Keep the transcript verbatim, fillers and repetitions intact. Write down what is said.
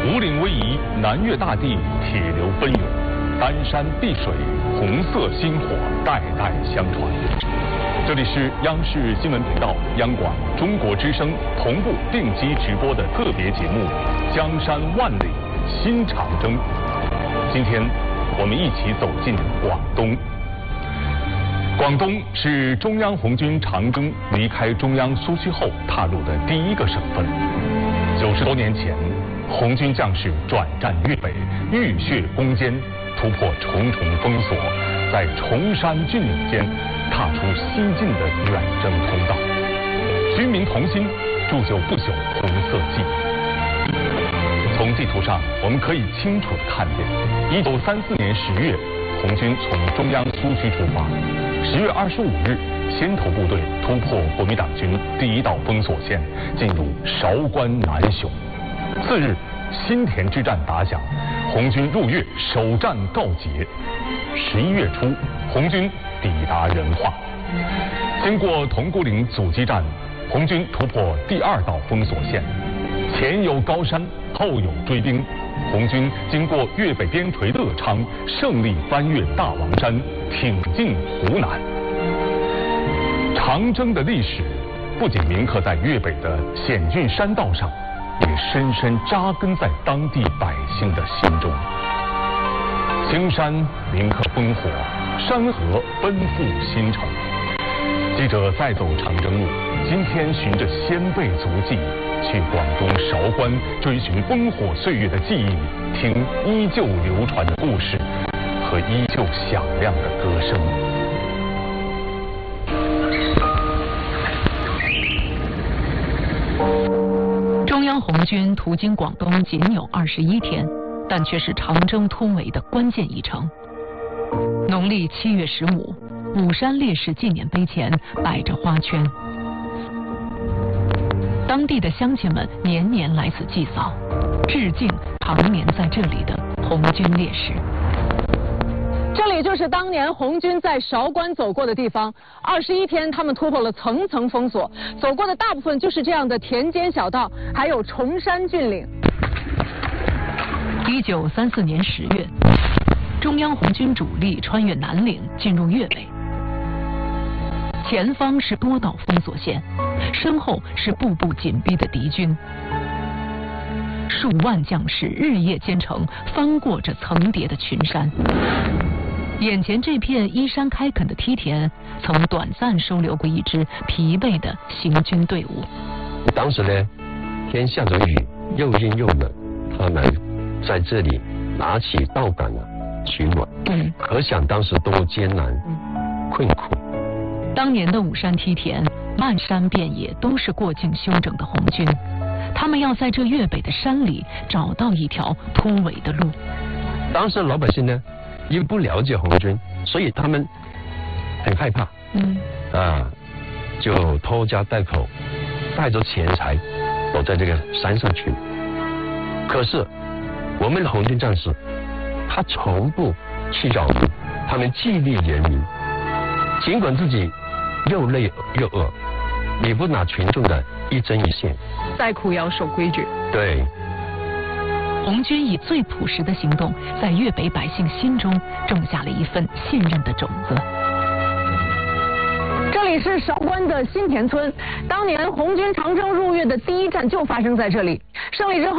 五岭逶迤，南越大地，铁流奔涌，丹山碧水，红色薪火，代代相传。这里是央视新闻频道、央广中国之声同步定期直播的特别节目《江山万里，新长征》。今天，我们一起走进广东。广东是中央红军长征离开中央苏区后踏入的第一个省份。九十多年前，红军将士转战粤北，浴血攻坚，突破重重封锁，在崇山峻岭间踏出西进的远征通道。军民同心，铸就不朽红色记忆。从地图上，我们可以清楚地看见，一九三四年十月，红军从中央苏区出发。十月二十五日，先头部队突破国民党军第一道封锁线，进入韶关南雄。次日，新田之战打响，红军入粤，首战告捷。十一月初，红军抵达仁化。经过铜鼓岭阻击战，红军突破第二道封锁线，前有高山，后有追兵。红军经过粤北边陲乐昌，胜利翻越大王山，挺进湖南。长征的历史不仅铭刻在粤北的险峻山道上，也深深扎根在当地百姓的心中。青山铭刻烽火，山河奔赴新城。记者再走长征路，今天循着先辈足迹，去广东韶关追寻烽火岁月的记忆，听依旧流传的故事和依旧响亮的歌声。 中央红军途经广东仅有二十一天，但却是长征突围的关键一程。农历七月十五，武山烈士纪念碑前摆着花圈。当地的乡亲们年年来此祭扫，致敬常年在这里的红军烈士。 这里就是当年红军在韶关走过的地方。二十一天，他们突破了层层封锁，走过的大部分就是这样的田间小道，还有崇山峻岭。 一九三四年十月，中央红军主力穿越南岭进入粤北。前方是多道封锁线，身后是步步紧逼的敌军。数万将士日夜兼程，翻过这层叠的群山。眼前这片依山开垦的梯田，曾短暂收留过一支疲惫的行军队伍。 当时呢，天下着雨，又阴又冷，他们在这里拿起稻杆啊取暖。嗯，可想当时多艰难、嗯、困苦。 当年的五山梯田，漫山遍野都是过境休整的红军，他们要在这粤北的山里找到一条突围的路。 当时老百姓呢，因为不了解红军，所以他们很害怕，嗯，啊，就拖家带口，带着钱财，躲在这个山上去。可是我们的红军战士，他从不去扰民，他们纪律严明，尽管自己又累又饿，也不拿群众的一针一线， 再苦也要守规矩。 对。 红军以最朴实的行动，在粤北百姓心中种下了一份信任的种子。 这里是韶关的新田村，当年红军长征入粤的第一战就发生在这里。胜利之后。